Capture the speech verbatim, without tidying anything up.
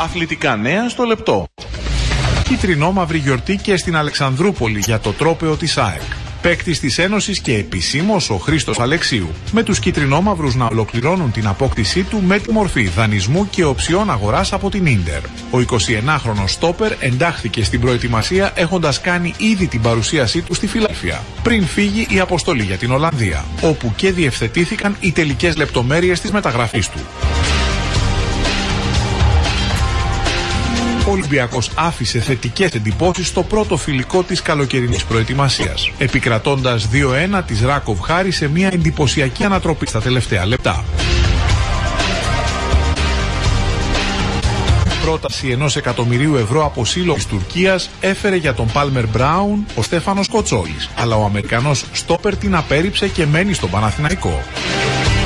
Αθλητικά νέα στο λεπτό. Κιτρινόμαυρη γιορτή και στην Αλεξανδρούπολη για το τρόπαιο της ΑΕΚ. Παίκτης της Ένωσης και επισήμως ο Χρήστος Αλεξίου. Με τους κιτρινόμαυρους να ολοκληρώνουν την απόκτησή του με τη μορφή δανεισμού και οψιών αγοράς από την Ίντερ. Ο εικοσιενάχρονος στόπερ εντάχθηκε στην προετοιμασία έχοντας κάνει ήδη την παρουσίασή του στη Φιλαδέλφια. Πριν φύγει η αποστολή για την Ολλανδία, όπου και διευθετήθηκαν οι τελικές λεπτομέρειες της μεταγραφής του. Ο Ολυμπιακός άφησε θετικές εντυπώσεις στο πρώτο φιλικό της καλοκαιρινής προετοιμασίας, επικρατώντας δύο ένα της Ράκοβ χάρη σε μια εντυπωσιακή ανατροπή στα τελευταία λεπτά. Πρόταση ενός εκατομμυρίου ευρώ από σύλλογο της Τουρκίας έφερε για τον Πάλμερ Μπράουν ο Στέφανος Κοτσόλης, αλλά ο Αμερικανός στόπερ την απέρριψε και μένει στον Παναθηναϊκό.